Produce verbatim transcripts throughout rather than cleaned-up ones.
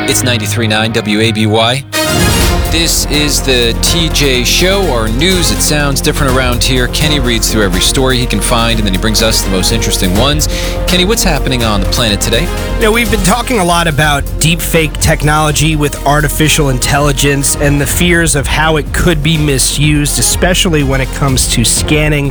It's ninety-three point nine W A B Y. This is the T J Show, our news. It sounds different around here. Kenny reads through every story he can find, and then he brings us the most interesting ones. Kenny, what's happening on the planet today? You know, we've been talking a lot about deepfake technology with artificial intelligence and the fears of how it could be misused, especially when it comes to scanning,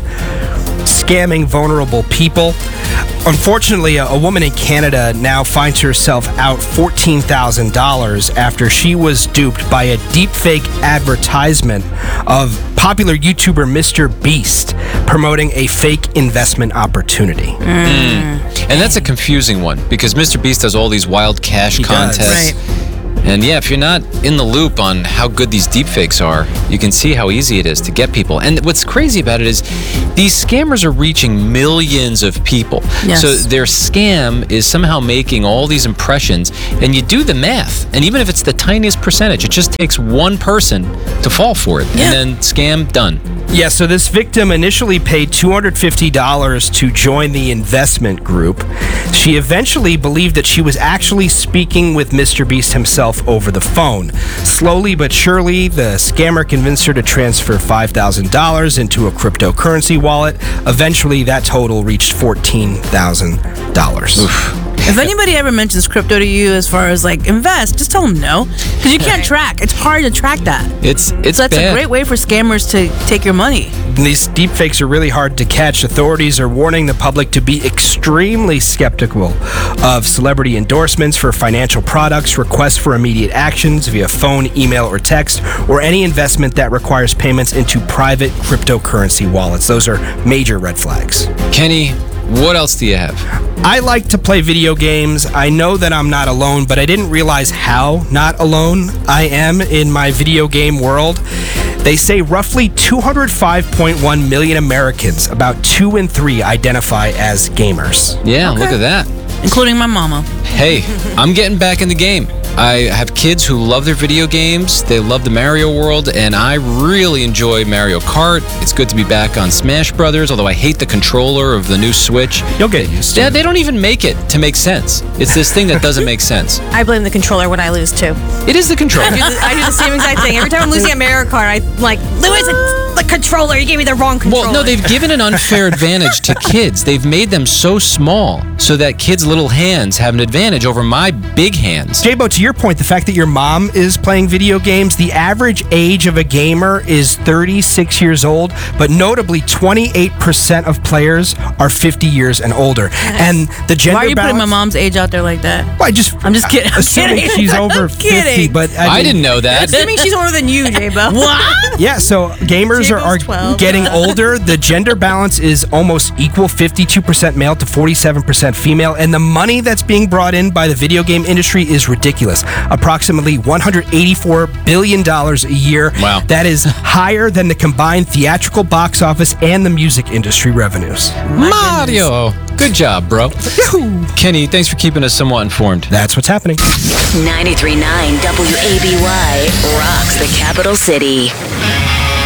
scamming vulnerable people. Unfortunately, a, a woman in Canada now finds herself out fourteen thousand dollars after she was duped by a deepfake advertisement of popular YouTuber Mister Beast promoting a fake investment opportunity. Mm. And that's a confusing one because Mister Beast does all these wild cash He does. contests. Right. And yeah, if you're not in the loop on how good these deepfakes are, you can see how easy it is to get people. And what's crazy about it is these scammers are reaching millions of people. Yes. So their scam is somehow making all these impressions, and you do the math. And even if it's the tiniest percentage, it just takes one person to fall for it. Yeah. And then scam, done. Yeah, so this victim initially paid two hundred fifty dollars to join the investment group. She eventually believed that she was actually speaking with Mister Beast himself over the phone. Slowly but surely, the scammer convinced her to transfer five thousand dollars into a cryptocurrency wallet. Eventually, that total reached fourteen thousand dollars. If anybody ever mentions crypto to you as far as like invest, just tell them no. Because you can't track. It's hard to track that. It's it's So that's bad. a great way for scammers to take your money. These deepfakes are really hard to catch. Authorities are warning the public to be extremely skeptical of celebrity endorsements for financial products, requests for immediate actions via phone, email, or text, or any investment that requires payments into private cryptocurrency wallets. Those are major red flags. Kenny, what else do you have? I like to play video games. I know that I'm not alone, but I didn't realize how not alone I am in my video game world. They say roughly two hundred five point one million Americans, about two in three, identify as gamers. Yeah, look at that. Including my mama. Hey, I'm getting back in the game. I have kids who love their video games. They love the Mario world, and I really enjoy Mario Kart. It's good to be back on Smash Brothers, although I hate the controller of the new Switch. You'll get used to Yeah, it. they don't even make it to make sense. It's this thing that doesn't make sense. I blame the controller when I lose too. It is the I controller. do the, I do the same exact thing. Every time I'm losing at Mario Kart, I'm like, Lewis, it's the controller. You gave me the wrong controller. Well, no, they've given an unfair advantage to kids. They've made them so small so that kids' little hands have an advantage over my big hands. J-Bo, to your point, the fact that your mom is playing video games, the average age of a gamer is thirty-six years old, but notably twenty-eight percent of players are fifty years and older. And the gender Why are you balance, putting my mom's age out there like that? Well, I just, I'm just kidding. I'm assuming kidding. she's I'm over kidding. fifty, but I, I mean, didn't know that. Assuming she's older than you, J-Bo. What? Yeah, so gamers are, are J-Bo's twelve. getting older. The gender balance is almost equal, fifty-two percent male to forty-seven percent female, and the money that's being brought in by the video game industry is ridiculous. Approximately one hundred eighty-four billion dollars a year. Wow. That is higher than the combined theatrical box office and the music industry revenues. Mario! Good job, bro. Kenny, thanks for keeping us somewhat informed. That's what's happening. ninety-three point nine W A B Y rocks the capital city.